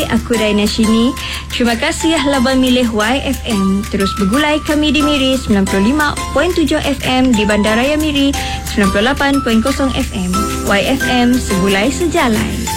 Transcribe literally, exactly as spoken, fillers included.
aku Raina Shini. Terima kasih Laban milih Y F M. Terus bergulai kami di Miri sembilan puluh lima perpuluhan tujuh F M, di Bandaraya Miri sembilan puluh lapan perpuluhan kosong F M. Y F M, segulai sejalan.